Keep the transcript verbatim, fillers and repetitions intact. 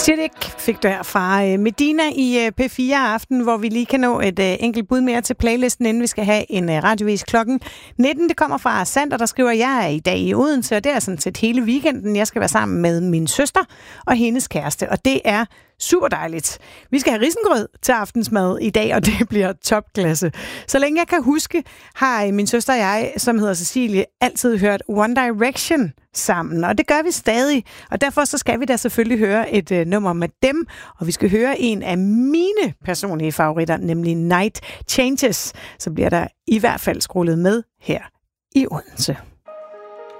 Siddiq fik du her fra Medina i P fire Aften, hvor vi lige kan nå et enkelt bud mere til playlisten, inden vi skal have en radiovis klokken nitten. Det kommer fra Sander, der skriver, jeg er i dag i Odense, og det er sådan set hele weekenden. Jeg skal være sammen med min søster og hendes kæreste, og det er super dejligt. Vi skal have risengrød til aftensmad i dag, og det bliver topklasse. Så længe jeg kan huske, har min søster og jeg, som hedder Cecilie, altid hørt One Direction sammen, og det gør vi stadig. Og derfor så skal vi da selvfølgelig høre et uh, nummer med dem, og vi skal høre en af mine personlige favoritter, nemlig Night Changes. Så bliver der i hvert fald scrollet med her i Odense.